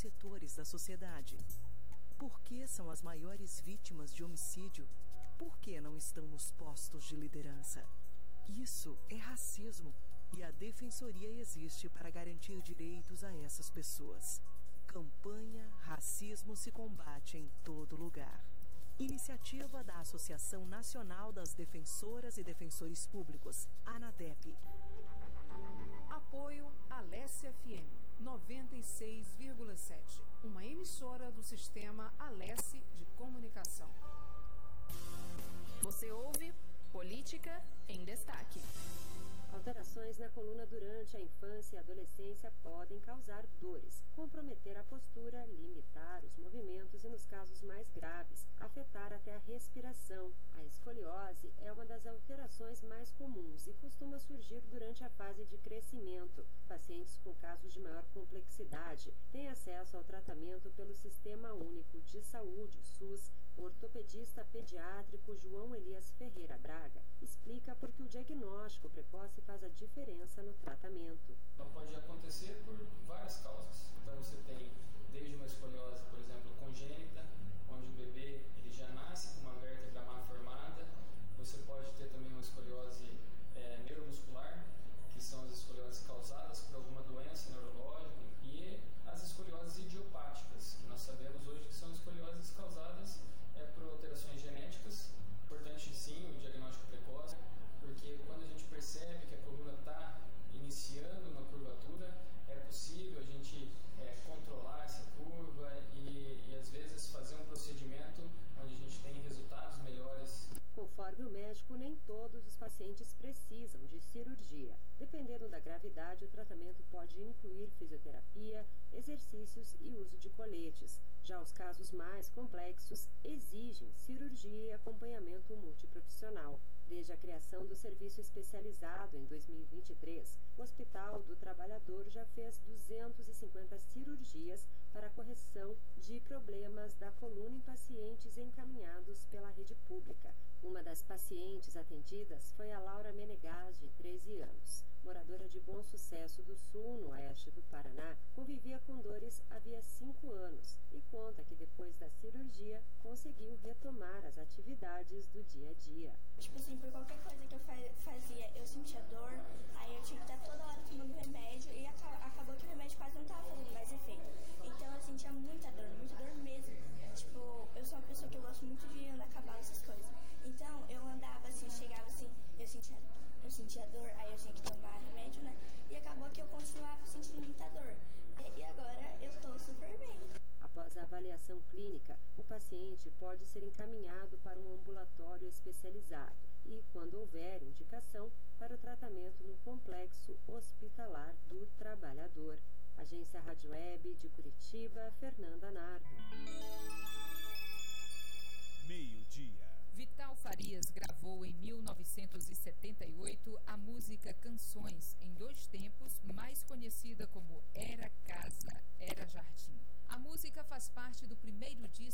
setores da sociedade. Por que são as maiores vítimas de homicídio? Por que não estão nos postos de liderança? Isso é racismo e a Defensoria existe para garantir direitos a essas pessoas. Campanha Racismo se combate em todo lugar. Iniciativa da Associação Nacional das Defensoras e Defensores Públicos, ANADEP. Apoio Alesse FM 96,7, uma emissora do sistema Alesse de comunicação. Você ouve Política em Destaque. Alterações na coluna durante a infância e adolescência podem causar dores, comprometer a postura, limitar os movimentos e, nos casos mais graves, afetar até a respiração. A escoliose é uma das alterações mais comuns e costuma surgir durante a fase de crescimento. Pacientes com casos de maior complexidade têm acesso ao tratamento pelo Sistema Único de Saúde, SUS. O ortopedista pediátrico João Elias Ferreira Braga explica por que o diagnóstico precoce faz a diferença no tratamento. Ela pode acontecer por várias causas. Então você tem desde uma escoliose, por exemplo, congênita, onde o bebê ele já nasce com uma vértebra má formada. Você pode ter também uma escoliose neuromuscular, que são as escolioses causadas por alguma doença neurológica, e as escolioses idiopáticas, que nós sabemos hoje que são escolioses causadas por alterações genéticas. Importante sim o diagnóstico precoce, porque quando a gente percebe que a coluna está iniciando uma curvatura, é possível a gente controlar essa curva e às vezes fazer um procedimento onde a gente tem resultados melhores. Conforme o médico, nem todos os pacientes precisam de cirurgia. Dependendo da gravidade, o tratamento pode incluir fisioterapia, exercícios e uso de coletes. Já os casos mais complexos exigem cirurgia e acompanhamento multiprofissional. Desde a criação do serviço especializado em 2023, o Hospital do Trabalhador já fez 250 cirurgias para a correção de problemas da coluna em pacientes encaminhados pela rede pública. Uma das pacientes atendidas foi a Laura Menegas, de 13 anos. Moradora de Bom Sucesso do Sul, no oeste do Paraná, convivia com dores havia 5 anos e conta que depois da cirurgia conseguiu retomar as atividades do dia a dia. Tipo assim, por qualquer coisa que eu fazia, eu sentia dor, aí eu tinha que estar toda hora tomando remédio e acabou que o remédio quase não estava fazendo mais efeito. Então eu sentia muita dor mesmo. Tipo, eu sou uma pessoa que eu gosto muito de andar a cavalo, essas coisas. Então eu andava assim, chegava assim, eu sentia dor, aí eu tinha que tomar remédio, né? E acabou que eu continuava sentindo muita dor. E agora eu tô super bem. Após a avaliação clínica, o paciente pode ser encaminhado para um ambulatório especializado e, quando houver indicação, para o tratamento no Complexo Hospitalar do Trabalhador. Agência Rádio Web de Curitiba, Fernanda Nardo. Meio-dia. Vital Farias gravou em 1978 a música Canções em 2 tempos, mais conhecida como Era Casa, Era Jardim. A música faz parte do primeiro disco